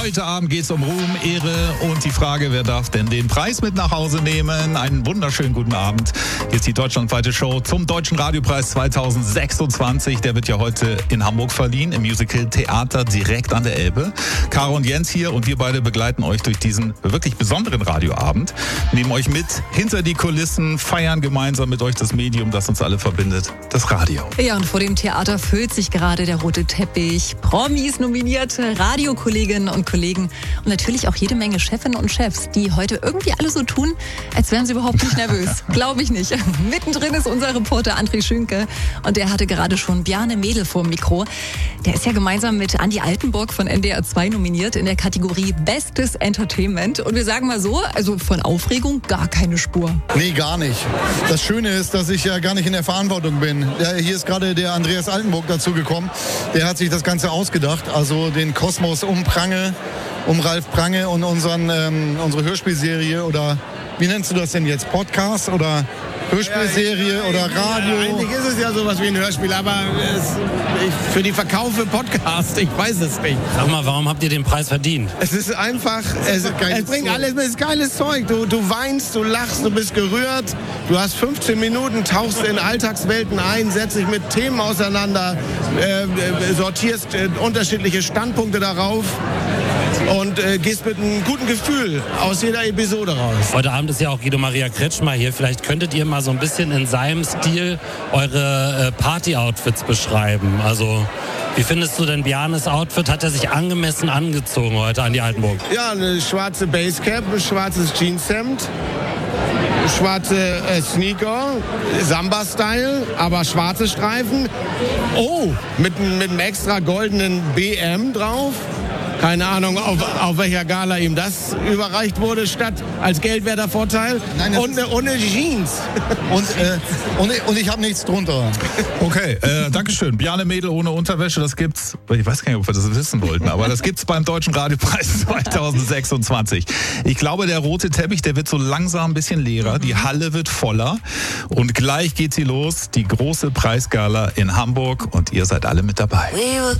Heute Abend geht es um Ruhm, Ehre und die Frage, wer darf denn den Preis mit nach Hause nehmen? Einen wunderschönen guten Abend. Hier ist die deutschlandweite Show zum Deutschen Radiopreis 2026. Der wird ja heute in Hamburg verliehen, im Musical Theater direkt an der Elbe. Caro und Jens hier und wir beide begleiten euch durch diesen wirklich besonderen Radioabend. Nehmen euch mit hinter die Kulissen, feiern gemeinsam mit euch das Medium, das uns alle verbindet, das Radio. Ja, und vor dem Theater füllt sich gerade der rote Teppich. Promis nominiert, Radiokolleginnen und Kollegen und natürlich auch jede Menge Chefinnen und Chefs, die heute irgendwie alle so tun, als wären sie überhaupt nicht nervös. Glaube ich nicht. Mittendrin ist unser Reporter André Schünke und der hatte gerade schon Bjarne Mädel vor dem Mikro. Der ist ja gemeinsam mit Andi Altenburg von NDR 2 nominiert in der Kategorie Bestes Entertainment. Und wir sagen mal so, also von Aufregung gar keine Spur. Nee, gar nicht. Das Schöne ist, dass ich ja gar nicht in der Verantwortung bin. Ja, hier ist gerade der Andreas Altenburg dazugekommen. Der hat sich das Ganze ausgedacht. Also den Kosmos um Prange, um Ralf Prange und unsere Hörspielserie oder wie nennst du das denn jetzt? Podcast oder Hörspielserie oder Radio? Ja, eigentlich ist es ja sowas wie ein Hörspiel, aber für die Verkaufe Podcast, ich weiß es nicht. Sag mal, warum habt ihr den Preis verdient? Es ist einfach, es bringt alles, es ist geiles Zeug. Du weinst, du lachst, du bist gerührt, du hast 15 Minuten, tauchst in Alltagswelten ein, setzt dich mit Themen auseinander, sortierst unterschiedliche Standpunkte darauf. Und gehst mit einem guten Gefühl aus jeder Episode raus. Heute Abend ist ja auch Guido Maria Kretschmer hier. Vielleicht könntet ihr mal so ein bisschen in seinem Stil eure Party-Outfits beschreiben. Also, wie findest du denn Bjarnes Outfit? Hat er sich angemessen angezogen heute an die Altenburg? Ja, eine schwarze Basecap, ein schwarzes Jeanshemd, schwarze Sneaker, Samba-Style, aber schwarze Streifen. Oh, mit einem extra goldenen BM drauf. Keine Ahnung, auf welcher Gala ihm das überreicht wurde, statt als Geldwertervorteil. Nein, und ohne Jeans. Und ich habe nichts drunter. Okay, Dankeschön. Bjarne Mädel ohne Unterwäsche, das gibt's, ich weiß gar nicht, ob wir das wissen wollten, aber das gibt's beim Deutschen Radiopreis 2026. Ich glaube, der rote Teppich, der wird so langsam ein bisschen leerer, die Halle wird voller und gleich geht sie los, die große Preisgala in Hamburg und ihr seid alle mit dabei.